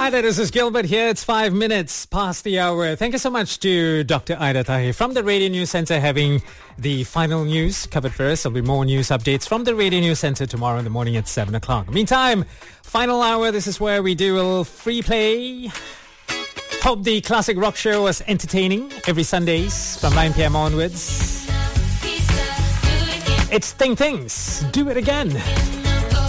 Hi there, this is Gilbert here. It's 5 minutes past the hour. Thank you so much to Dr. Ida Tahir from the Radio News Centre having the final news covered first. There'll be more news updates from the Radio News Centre tomorrow in the morning at 7 o'clock. Meantime, final hour, this is where we do a little free play. Hope the classic rock show was entertaining every Sundays from 9 p.m. onwards. It's Thing Things. Do it again.